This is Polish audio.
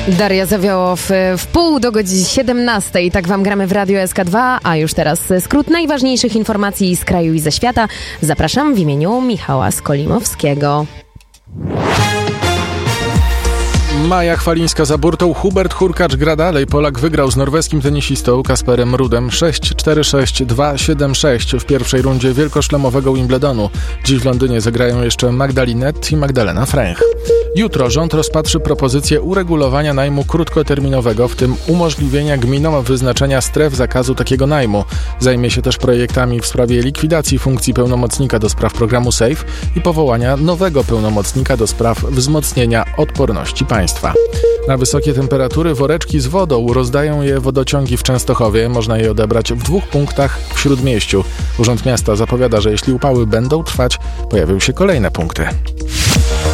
Daria Zawiołow w pół do godziny 17. I tak wam gramy w Radio SK2, a już teraz skrót najważniejszych informacji z kraju i ze świata. Zapraszam w imieniu Michała Skolimowskiego. Maja Chwalińska za burtą, Hubert Hurkacz gra dalej. Polak wygrał z norweskim tenisistą Kasperem Rudem 6-4, 6-2, 7-6 w pierwszej rundzie wielkoszlemowego Wimbledonu. Dziś w Londynie zagrają jeszcze Magdalinet i Magdalena Fręch. Jutro rząd rozpatrzy propozycję uregulowania najmu krótkoterminowego, w tym umożliwienia gminom wyznaczenia stref zakazu takiego najmu. Zajmie się też projektami w sprawie likwidacji funkcji pełnomocnika do spraw programu SAFE i powołania nowego pełnomocnika do spraw wzmocnienia odporności państwa. Na wysokie temperatury woreczki z wodą rozdają je wodociągi w Częstochowie. Można je odebrać w 2 punktach w Śródmieściu. Urząd Miasta zapowiada, że jeśli upały będą trwać, pojawią się kolejne punkty.